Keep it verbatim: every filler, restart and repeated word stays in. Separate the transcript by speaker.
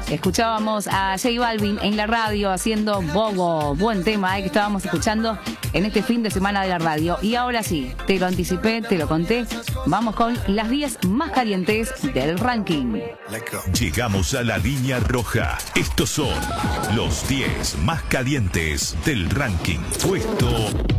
Speaker 1: Escuchábamos a J Balvin en la radio haciendo Bobo. Buen tema, ¿eh? Que estábamos escuchando en este fin de semana de la radio. Y ahora sí, te lo anticipé, te lo conté. Vamos con las diez más calientes del ranking.
Speaker 2: Llegamos a la línea roja. Estos son los diez más calientes del ranking. Puesto